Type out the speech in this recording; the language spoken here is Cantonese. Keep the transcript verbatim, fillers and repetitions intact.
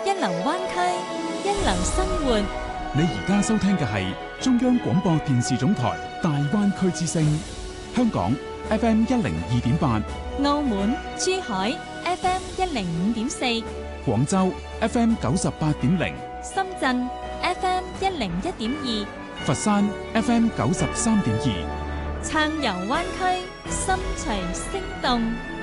一流灣區，一流生活。 你而家收聽嘅係中央廣播電視總台大灣區之聲，香港 F M 一零二點八， 澳門、珠海 F M 一零五點四， 廣州 F M 九十八點零， 深圳 F M 一零一點二， 佛山 F M 九十三點二， 暢遊灣區，心隨聲動。